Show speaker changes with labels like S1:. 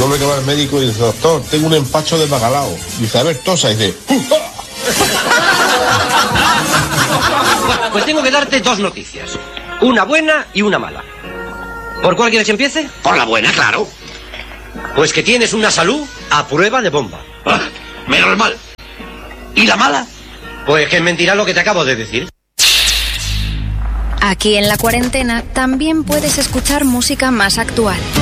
S1: un hombre que va al médico y dice, doctor, tengo un empacho de bacalao. Dice, a ver, tosa, y dice,
S2: Pues tengo que darte dos noticias. Una buena y una mala. ¿Por cuál quieres que empiece?
S3: Por la buena, claro.
S2: Pues que tienes una salud a prueba de bomba.
S3: Menos mal. ¿Y la mala?
S2: Pues que es mentira lo que te acabo de decir.
S4: Aquí en La Cuarentena también puedes escuchar música más actual.